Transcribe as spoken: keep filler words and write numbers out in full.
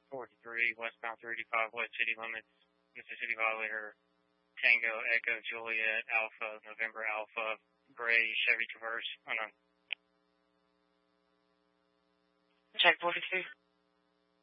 forty-three, westbound three eighty-five, west city limits, Mississippi violator, Tango, Echo, Juliet, Alpha, November, Alpha, gray Chevy Traverse, unknown. Check forty-two.